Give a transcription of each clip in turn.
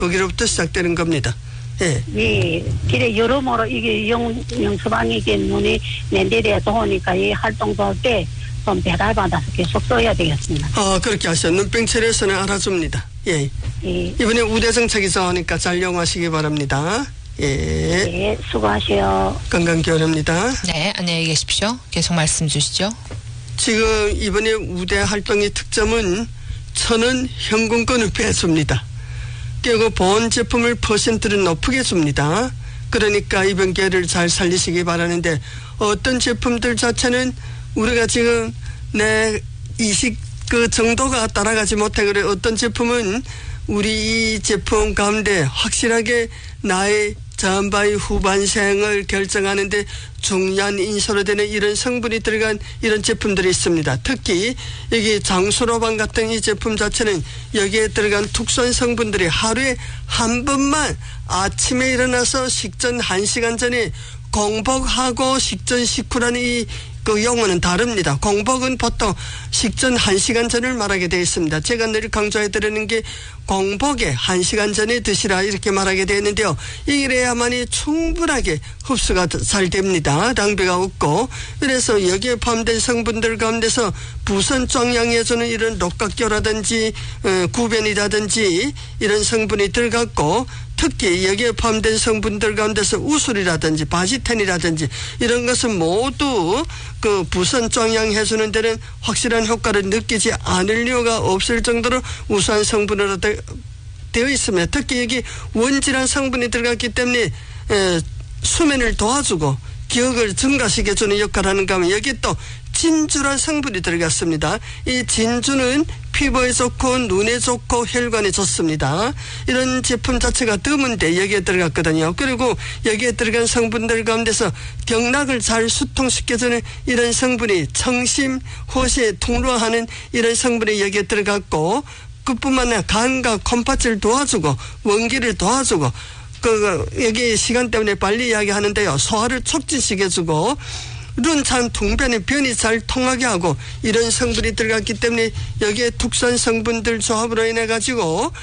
거기로부터 시작되는 겁니다. 예. 예, 그래 여러모로 이게 영수방에게 눈이 낸데에 좋으니까 이 활동도 할 때 좀 배달받아서 계속 써야 되겠습니다. 그렇게 하세요. 눈병철에서는 알아줍니다. 예. 예. 이번에 우대정책이 좋으니까 잘 이용하시기 바랍니다. 예. 예, 수고하세요. 건강 기원합니다. 네, 안녕히 계십시오. 계속 말씀 주시죠. 지금 이번에 우대 활동의 특점은 1,000원 현금권을 빼줍니다. 그리고 본 제품을 퍼센트를 높게 줍니다. 그러니까 이번 기회를 잘 살리시기 바라는데 어떤 제품들 자체는 우리가 지금 내 이식 그 정도가 따라가지 못해 그래 어떤 제품은 우리 이 제품 가운데 확실하게 나의 전바의 후반 생을 결정하는데 중요한 인수로 되는 이런 성분이 들어간 이런 제품들이 있습니다. 특히 여기 장수로방 같은 이 제품 자체는 여기에 들어간 특수한 성분들이 하루에 한 번만 아침에 일어나서 식전 1시간 전에 공복하고 식전 식후라는 그 용어는 다릅니다. 공복은 보통 식전 1시간 전을 말하게 되어 있습니다. 제가 늘 강조해 드리는 게 공복에 1시간 전에 드시라 이렇게 말하게 되어 있는데요. 이래야만이 충분하게 흡수가 잘 됩니다. 낭비가 없고. 그래서 여기에 포함된 성분들 가운데서 부선 쫑양해주는 이런 녹각교라든지 구변이라든지 이런 성분이 들어갔고 특히 여기에 포함된 성분들 가운데서 우술이라든지 바시텐이라든지 이런 것은 모두 그 부선 쫑양해주는 데는 확실한 효과를 느끼지 않을 이유가 없을 정도로 우수한 성분으로 되어 있습니다. 특히 여기 원질한 성분이 들어갔기 때문에 수면을 도와주고 기억을 증가시켜주는 역할을 하는가 하면 여기 또 진주란 성분이 들어갔습니다. 이 진주는 피부에 좋고 눈에 좋고 혈관에 좋습니다. 이런 제품 자체가 드문데 여기에 들어갔거든요. 그리고 여기에 들어간 성분들 가운데서 경락을 잘 수통시켜주는 이런 성분이 청심, 호시에 통로하는 이런 성분이 여기에 들어갔고 그뿐만 아니라 간과 콩팥을 도와주고 원기를 도와주고 여기 시간 때문에 빨리 이야기하는데요. 소화를 촉진시켜주고 룬찬 통변의 변이 잘 통하게 하고 이런 성분이 들어갔기 때문에 여기에 특수한 성분들 조합으로 인해 가지고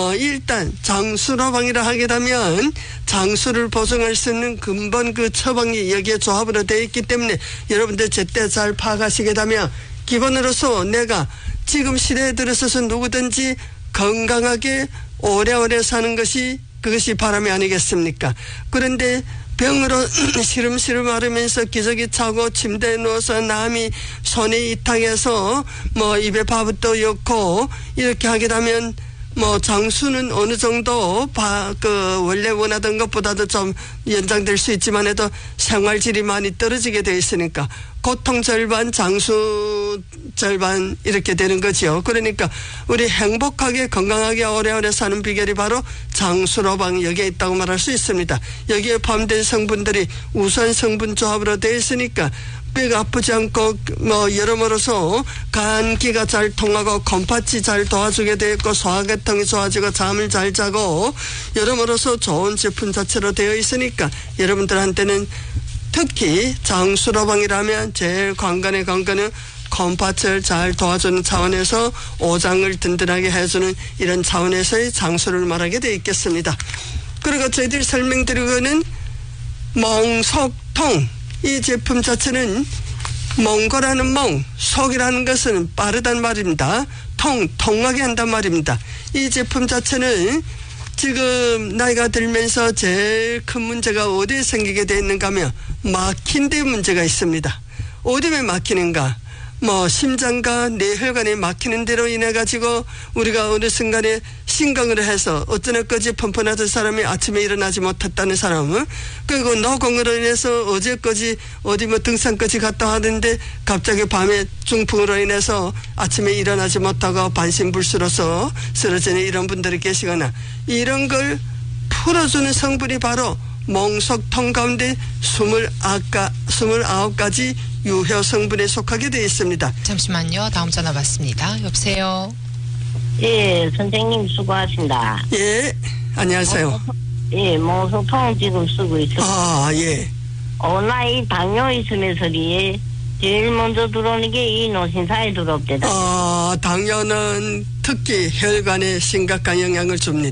일단 장수로방이라 하게 되면 장수를 보정할 수 있는 근본 그 처방이 여기에 조합으로 되어 있기 때문에 여러분들 제때 잘 파악하시게 되면 기본으로서 내가 지금 시대에 들어서서 누구든지 건강하게 오래오래 사는 것이 그것이 바람이 아니겠습니까? 그런데 병으로 시름시름 앓으면서 기저귀 차고 침대에 누워서 남이 손에 이탕해서 뭐 입에 밥도 넣고 이렇게 하게 되면 뭐 장수는 어느 정도 원래 원하던 것보다도 좀 연장될 수 있지만 해도 생활질이 많이 떨어지게 돼 있으니까 고통 절반 장수 절반 이렇게 되는 거죠. 그러니까 우리 행복하게 건강하게 오래오래 사는 비결이 바로 장수로방 여기에 있다고 말할 수 있습니다. 여기에 포함된 성분들이 우수한 성분 조합으로 되어 있으니까 뼈가 아프지 않고 뭐 여러모로서 간기가 잘 통하고 콩팥이 잘 도와주게 되어 있고 소화계통이 좋아지고 잠을 잘 자고 여러모로서 좋은 제품 자체로 되어 있으니까 여러분들한테는 특히 장수로방이라면 제일 관건의 관건은 콩팥을 잘 도와주는 차원에서 오장을 든든하게 해주는 이런 차원에서의 장수를 말하게 되어 있겠습니다. 그리고 저희들이 설명드리고는 몽속통 이 제품 자체는 몽고라는 몽, 속이라는 것은 빠르단 말입니다. 통하게 한단 말입니다. 이 제품 자체는 지금 나이가 들면서 제일 큰 문제가 어디에 생기게 돼 있는가 하면 막힌 데 문제가 있습니다. 어디에 막히는가? 뭐 심장과 뇌혈관이 막히는 대로 인해 가지고 우리가 어느 순간에 신경을 해서 어쩌나까지 펌펀하던 사람이 아침에 일어나지 못했다는 사람은 그리고 노공으로 인해서 어제까지 어디 뭐 등산까지 갔다 하는데 갑자기 밤에 중풍으로 인해서 아침에 일어나지 못하고 반신불수로서 쓰러지는 이런 분들이 계시거나 이런 걸 풀어주는 성분이 바로 몽속통 가운데 29가지 유효 성분에 속하게 되어 있습니다. 잠시만요. 다음 전화 받습니다. 여보세요. 예, 선생님 수고하신다. 예, 안녕하세요. 예, 몽속통 지금 쓰고 있어요. 아, 예. 나이 당뇨 있으면서리 제일 먼저 들어오는 게 이 노신사에 들어옵대다. 당뇨는 특히 혈관에 심각한 영향을 줍니다.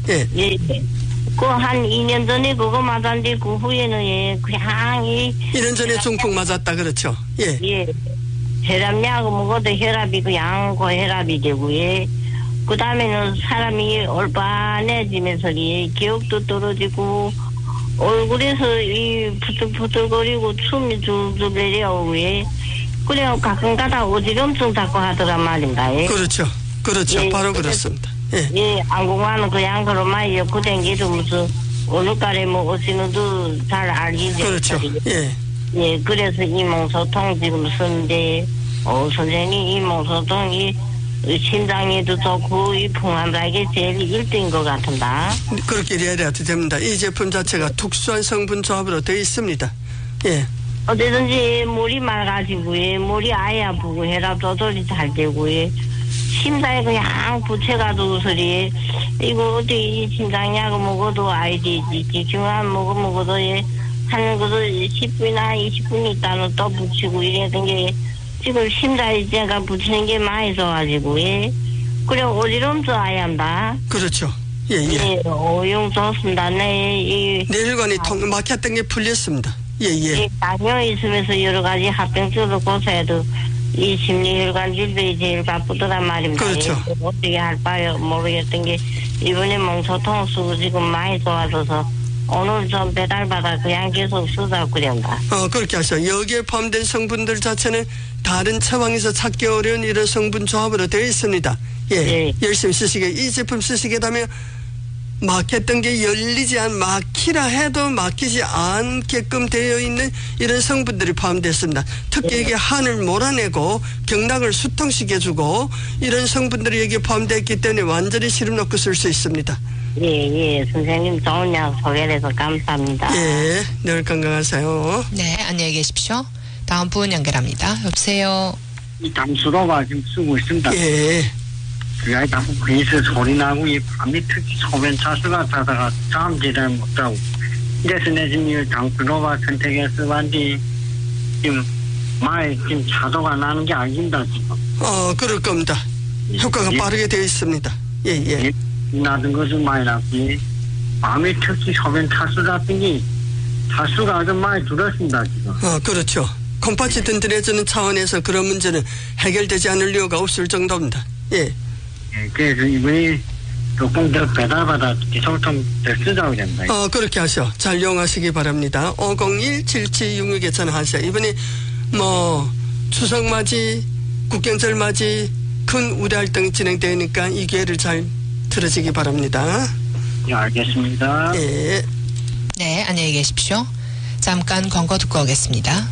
예. 예. 그 한 2년 전에 그거 맞았는데 그 후에는 예 그냥 1년 전에 중풍 맞았다 그렇죠. 예. 예. 혈압약 먹어도 혈압이 그냥 고혈압이 되고 예. 그 다음에는 사람이 올바해지면서 예. 기억도 떨어지고 얼굴에서 이 부들부들거리고 숨이 줄줄 내려오고 예. 그래요 가끔가다 어지럼증 자꾸 하더란 말입니다. 예. 그렇죠. 그렇죠. 예. 바로 그렇습니다. 예. 예, 안공하는 그냥 그런만 엮고 댕기도 무슨 오늘까지 뭐 어찌는도 잘 알기 그렇죠. 예. 예, 그래서 이몽소통 지금 쓰는데 선생님 이몽소통이 심장에도 좋고 이 풍한다게 제일 1등인 것 같은다. 그렇게 이해해도 됩니다. 이 제품 자체가 특수한 성분 조합으로 되어 있습니다. 예. 어디든지 물이 맑아지고 예, 물이 아예 아프고 혈압 조절이 잘 되고 예. 심장에 그냥 붙여가지고 소리 이거 어디 심장약 먹어도 아이디지 집중한 먹어도 예 하는 것도 10분이나 20분 있다는 또 붙이고 이랬던 게 지금 심장에 제가 붙이는 게 많이 있어가지고 예 그래 어지럼증 아야 한다. 그렇죠. 예. 예. 오용 좋습니다. 네. 뇌혈관이 막혔던 게 풀렸습니다. 예. 당뇨 있으면서 여러 가지 합병증도 고쳐도 이 심리혈관 질병이 제일 바쁘더란 말입니다. 그렇죠. 어떻게 할 바요 모르겠던 게 이번에 몽소통 쓰고 지금 많이 좋아져서 오늘 좀 배달받아 그냥 계속 쓰자고 그런다. 그렇게 하셔. 여기에 포함된 성분들 자체는 다른 처방에서 찾기 어려운 이런 성분 조합으로 되어 있습니다. 예. 열심히 쓰시게. 이 제품 쓰시게 되면 막혔던 게 열리지 막히라 해도 막히지 않게끔 되어 있는 이런 성분들이 포함됐습니다. 특히 이게 한을 몰아내고 경락을 수통시켜주고 이런 성분들이 여기에 포함되어 있기 때문에 완전히 시름 놓고 쓸 수 있습니다. 예. 선생님 좋은 약 소개해서 감사합니다. 예. 늘 건강하세요. 네, 안녕히 계십시오. 다음 분 연결합니다. 여보세요. 이 담수로가 지금 쓰고 있습니다. 예. 그 아이 자꾸 귀에서 소리 나고 이 밤에 특히 소변 차수가 자다가 잠 제대로 못 자고 그래서 내 지금 이 담수로가 선택해서 왔는데 지금 많이 지금 차도가 나는 게 아닙니다 지금. 그럴 겁니다. 효과가 빠르게 되어 있습니다. 예. 나던 것은 많이 났고 밤에 특히 소변 차수 같은 게 차수가 아주 많이 줄었습니다 지금. 그렇죠. 콩팥이 든든해지는 차원에서 그런 문제는 해결되지 않을 이유가 없을 정도입니다. 예. 그래서 이번에 조금 더 배달받아 계속 좀 더 쓰자고 됩니다. 그렇게 하셔. 잘 이용하시기 바랍니다. 501-7766에 전화하세요. 이번에 추석맞이, 국경절맞이 큰 우대 활동이 진행되니까 이 기회를 잘 들으시기 바랍니다. 네, 알겠습니다. 예. 네, 안녕히 계십시오. 잠깐 광고 듣고 오겠습니다.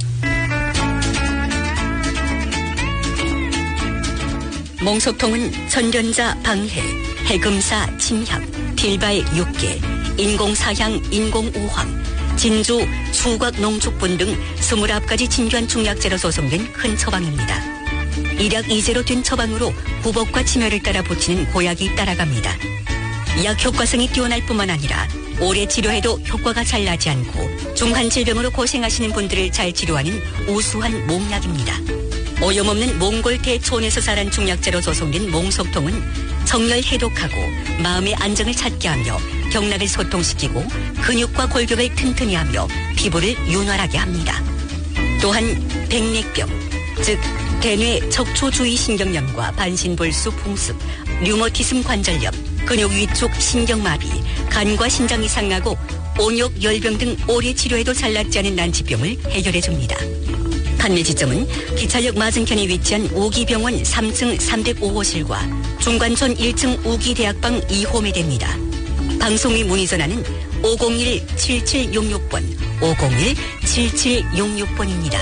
몽소통은 전련자 방해, 해금사 침향, 필발 6개, 인공사향, 인공우황, 진주, 수곽, 농축분 등 29가지 진주한 중약재로 조성된 큰 처방입니다. 일약 2제로 된 처방으로 구복과 침혈을 따라 붙이는 고약이 따라갑니다. 약 효과성이 뛰어날 뿐만 아니라 오래 치료해도 효과가 잘 나지 않고 중한 질병으로 고생하시는 분들을 잘 치료하는 우수한 몽약입니다. 오염없는 몽골 대초원에서 자란 중약재로 조성된 몽소통은 정열 해독하고 마음의 안정을 찾게 하며 경락을 소통시키고 근육과 골격을 튼튼히 하며 피부를 윤활하게 합니다. 또한 백맥병, 즉 대뇌 척추주위신경염과 반신볼수 풍습, 류머티즘 관절염, 근육 위쪽 신경마비, 간과 신장 이상하고 온욕 열병 등 오래 치료해도 잘 낫지 않은 난치병을 해결해줍니다. 판매 지점은 기차역 맞은편에 위치한 우기병원 3층 305호실과 중관촌 1층 우기대학방 2호에 됩니다. 방송 및 문의 전화는 501-7766번, 501-7766번입니다.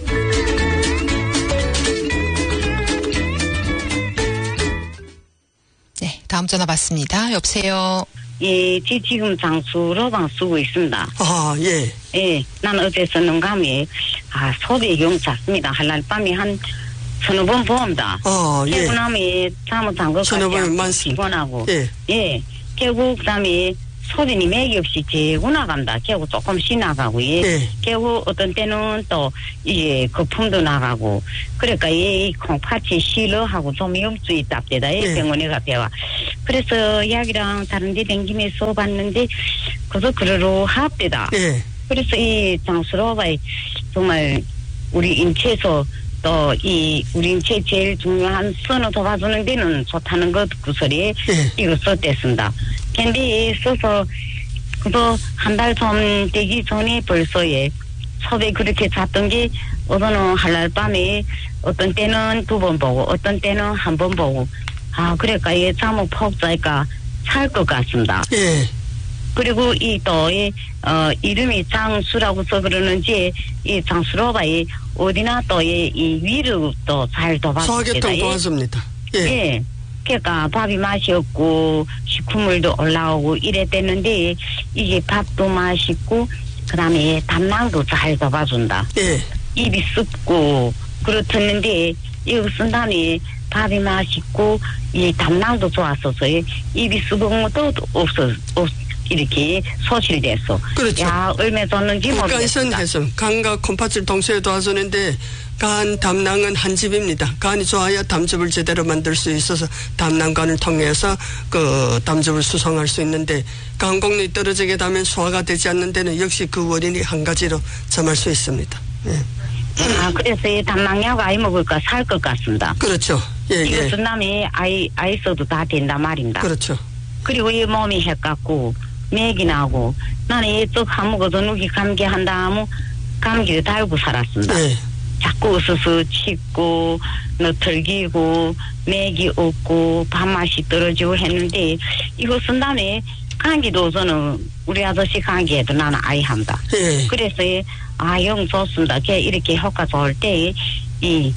네, 다음 전화 받습니다. 여보세요. 예, 지금 장수로방 쓰고 있습니다. 예. 예, 난 어제 썼는가 하면, 속이 영 잤습니다. 할날 밤에 한 서너 번 봅니다. 예. 깨고 나면 잠을 잔 것 같지 서너 번 않고 많습니다. 피곤하고. 예. 예, 결국 그다음에 소변이 맥이 없이 재고 나간다. 결국 조금씩 나가고, 예. 네. 결국 어떤 때는 또, 이게 거품도 나가고, 그러니까 이 콩팥이 싫어하고 좀 염증이 있답니다. 예. 네. 병원에 가봐와. 그래서 약이랑 다른 데 댕기면서 봤는데, 그래서 그러러 합니다. 예. 그래서 이 장수로가 정말 우리 인체에서 또 이 우리 인체 제일 중요한 선을 도와주는 데는 좋다는 것 그 소리에 예. 이거 썼댔습니다. 근데 써서 그도 한 달 좀 되기 전에 벌써 예 섭외 그렇게 잤던 게 어떤 한날 밤에 어떤 때는 2번 보고 어떤 때는 1번 보고 그러니까 이 잠을 푹 자니까 살 것 같습니다. 예. 그리고 이 또 이름이 장수라고서 그러는지 이 장수로가 이 어디나 또 이 위로 또 잘 도와줍니다. 소화계통 도와줍니다. 예. 예. 그러니까 밥이 맛이 없고 식후물도 올라오고 이랬댔는데 이게 밥도 맛있고 그다음에 담낭도 잘 도와준다. 예. 입이 습고 그렇었는데 이거 쓴 다음에 밥이 맛있고 이 담낭도 좋았어서 입이 습은 것도 없어 이렇게 소실됐어. 그렇죠. 야 얼마 줬는지 북한선 모르겠다. 해서 간과 콩팥을 동시에 도와주는데 간 담낭은 한 집입니다. 간이 좋아야 담즙을 제대로 만들 수 있어서 담낭관을 통해서 그 담즙을 수송할 수 있는데 간 공력이 떨어지게 되면 소화가 되지 않는 데는 역시 그 원인이 한 가지로 점할 수 있습니다. 예. 그래서 이 담낭약 아이 먹을까 살 것 같습니다. 그렇죠. 예, 이거 예. 쓴 다음에 아이 써도 다 된다 말입니다. 그렇죠. 그리고 이 몸이 헷갖고 맥이 나고 나는 이쪽 아무것도 누기 감기 한다 하면 감기를 달고 살았습니다. 예. 자꾸 웃어서 짖고 너털기고 맥이 없고 밥맛이 떨어지고 했는데 이거 쓴 다음에 감기도 저는 우리 아저씨 감기에도 나는 아이 합니다. 예. 그래서 영 좋습니다. 이렇게 효과 좋을 때 이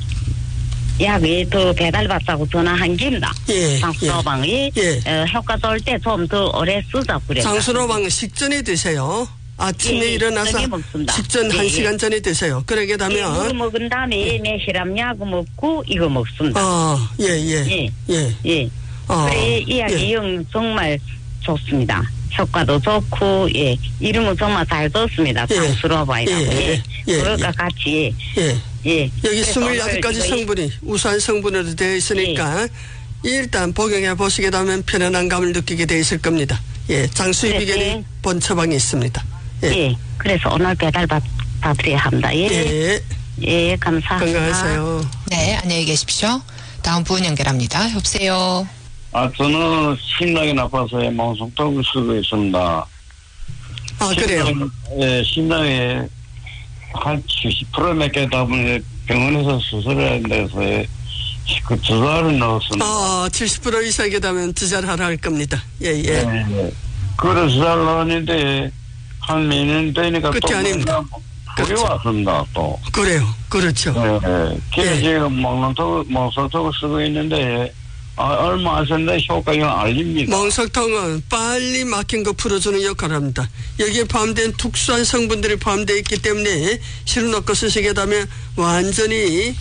약을 더 배달받자고 전화한 겁니다. 예. 장수로방이 예. 효과 좋을 때 좀 더 오래 쓰자 그래. 장수로방 식전에 드세요. 아침에 예, 일어나서 저녁에 먹습니다. 식전 예, 1시간 전에 드세요. 그러게 이거 되면 먹은 다음에 내시람약 먹고 이거 먹습니다. 예, 예. 예. 예. 그래 이 약이 정말 좋습니다. 효과도 좋고 예 이름은 정말 잘 줬습니다. 예. 장수로방이라고 예. 그럴까 같이 예. 예. 여기 그래서 28가지 오늘 성분이 우수한 성분으로 되어 있으니까 일단 복용해 보시게 되면 편안한 감을 느끼게 되어 있을 겁니다. 예, 장수의 네, 비결이 네. 본 처방에 있습니다. 예. 예. 그래서 오늘 배달 받드려야 합니다. 예. 예. 예, 감사합니다. 건강하세요. 네, 안녕히 계십시오. 다음 분 연결합니다. 여보세요. 저는 심장이 나빠서 망성통을 쓰고 있습니다. 그래요? 예, 심장에 한 70% 몇개 답은 병원에서 수술해야 돼서 그 주사를 넣었습니다. 70% 이상이 되면 주사를 할 겁니다. 예, 예. 네. 그래서 주사를 넣었는데 한 몇 년 되니까 끝이 또 아닙니다. 그게 그렇죠. 왔습니다. 또. 그래요. 그렇죠. 그래서 예. 지금 망성통을 쓰고 있는데 얼마 안 썼는데 효과가 알립니다. 멍석통은 빨리 막힌 거 풀어주는 역할을 합니다. 여기에 포함된 특수한 성분들이 포함되어 있기 때문에 실을 넣고 쓰시게 되면 완전히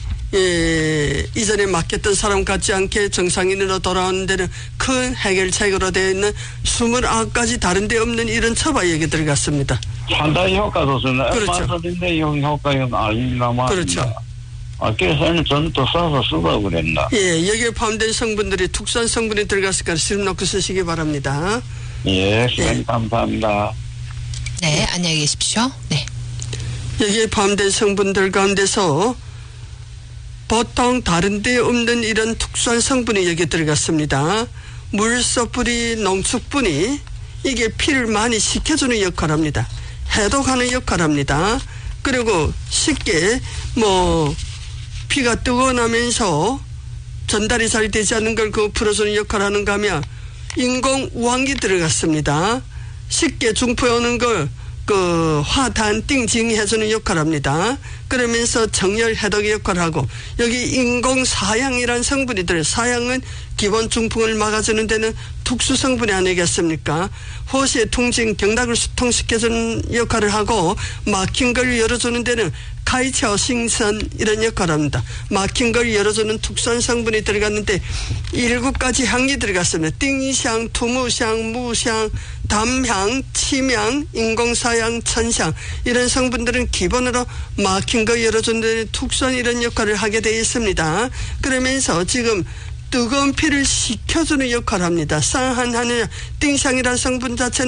이전에 막혔던 사람 같지 않게 정상인으로 돌아오는 데는 큰 해결책으로 되어 있는 29가지 다른 데 없는 이런 처방이 여기 들어갔습니다. 상당히 효과도 쓰는데 그렇죠. 얼마 안 썼는데 효과가 알립니다. 그렇죠. 그래서 저는 또 싸서 쓰라고 그랬나. 예, 여기에 포함된 성분들이 특수한 성분이 들어갔으니까 실을 넣고 쓰시기 바랍니다. 예, 시간 감사합니다. 네, 안녕히 계십시오. 네. 여기에 포함된 성분들 가운데서 보통 다른 데 없는 이런 특수한 성분이 여기 들어갔습니다. 물소뿌리, 농축분이 이게 피를 많이 식혀주는 역할을 합니다. 해독하는 역할을 합니다. 그리고 쉽게 피가 뜨고 나면서 전달이 잘 되지 않는 걸 풀어주는 역할을 하는가 하면 인공 우환기 들어갔습니다. 쉽게 중포에 오는 걸 화단 띵징해주는 역할을 합니다. 그러면서 정열 해독의 역할을 하고 여기 인공 사양이라는 성분이 들어요. 사양은 기본 중풍을 막아주는 데는 특수 성분이 아니겠습니까? 호시의 통증, 경락을 수통시켜주는 역할을 하고 막힌 걸 열어주는 데는 카이체오 생선 이런 역할을 합니다. 막힌 걸 열어주는 특수한 성분이 들어갔는데 7가지 향이 들어갔습니다. 띵향, 투무향, 무향, 담향, 침향, 인공사향, 천향 이런 성분들은 기본으로 막힌 거 열어주는 데 특수한 이런 역할을 하게 되어 있습니다. 그러면서 지금 뜨거운 피를 식혀주는 역할을 합니다. 쌍한하는 띵샹이라는 성분 자체는